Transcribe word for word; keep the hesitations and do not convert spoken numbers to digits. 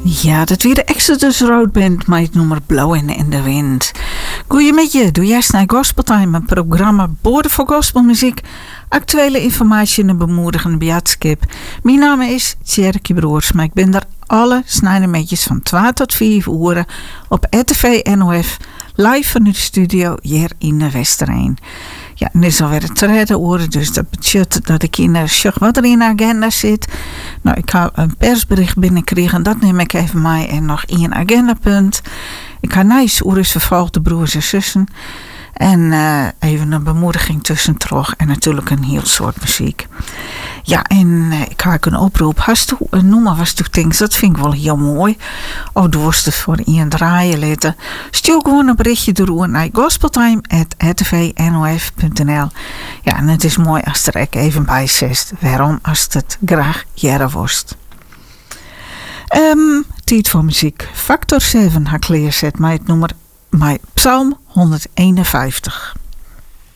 Ja, dat weer de Exodus Road Band met het nummer Blowin' in de Wind. Goeiemiddag, doe jij naar Gospeltime, een programma boorden voor gospelmuziek, actuele informatie en een bemoedigende bejaardskip. Mijn naam is Tjerke Broers, maar ik ben er alle snijdemetjes van twaalf tot vier uur op R T V N O F, live vanuit de studio hier in de Westerheen. Ja, en dit is alweer het derde uur, dus dat betekent dat ik in de sjog wat er in de agenda zit. Nou, ik ga een persbericht binnenkregen, dat neem ik even mee en nog één agendapunt. Ik ga nice oer is vervolgd de broers en zussen. En uh, even een bemoediging tussen terug en natuurlijk een heel soort muziek. Ja, en uh, ik ga ook een oproep. Hast u een nummer was u denkt, dat vind ik wel heel mooi. Of dorst het voor iemand draaien laten. Stuur gewoon een berichtje door naar gospeltime at r t v n o f punt n l. Ja, en het is mooi als er ook even bij zegt. Waarom als het graag jaren worst. Um, tijd voor muziek. Factor zeven ha ik leerzet met het nummer, met Psalm honderdeenenvijftig.